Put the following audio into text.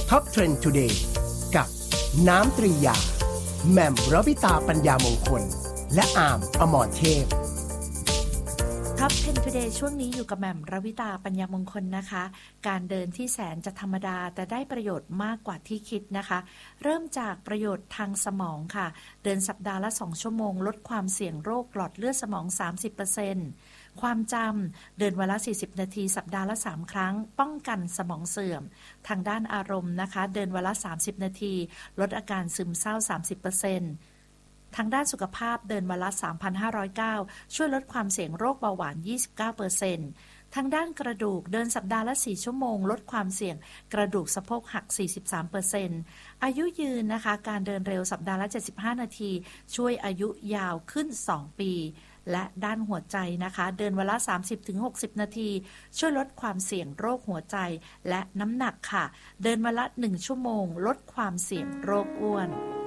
Top Trend Today กับน้ำตรียาแหม่มรวิตาปัญญามงคลและอาร์มอมรเทพ Top 10 Today ช่วงนี้อยู่กับแหม่มรวิตาปัญญามงคลนะคะการเดินที่แสนจะธรรมดาแต่ได้ประโยชน์มากกว่าที่คิดนะคะเริ่มจากประโยชน์ทางสมองค่ะเดินสัปดาห์ละ2ชั่วโมงลดความเสี่ยงโรคหลอดเลือดสมอง 30% ความจำเดินวันละ40นาทีสัปดาห์ละ3ครั้งป้องกันสมองเสื่อมทางด้านอารมณ์นะคะเดินวันละ30นาทีลดอาการซึมเศร้า 30%ทางด้านสุขภาพเดินวันละ 3,509 ช่วยลดความเสี่ยงโรคเบาหวาน 29%ทางด้านกระดูกเดินสัปดาห์ละ4ชั่วโมงลดความเสี่ยงกระดูกสะโพกหัก 43% อายุยืนนะคะการเดินเร็วสัปดาห์ละ75นาทีช่วยอายุยาวขึ้น2ปีและด้านหัวใจนะคะเดินวันละ 30-60 นาทีช่วยลดความเสี่ยงโรคหัวใจและน้ำหนักค่ะเดินวันละ1ชั่วโมงลดความเสี่ยงโรคอ้วน